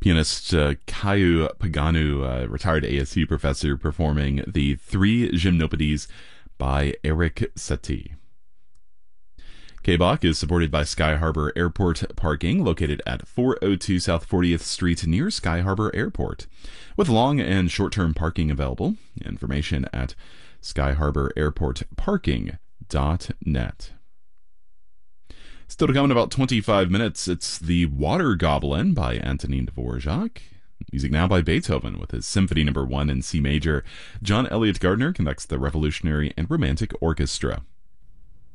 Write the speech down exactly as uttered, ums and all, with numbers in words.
Pianist uh, Kayu Paganu, uh, retired A S U professor, performing the Three Gymnopédies by Erik Satie. K B O C is supported by Sky Harbor Airport Parking, located at four oh two South fortieth Street near Sky Harbor Airport, with long and short-term parking available. Information at sky harbor airport parking dot net. Still to come in about twenty-five minutes, it's The Water Goblin by Antonin Dvorak. Music now by Beethoven with his Symphony Number one in C major. John Elliott Gardner conducts the Revolutionary and Romantic Orchestra.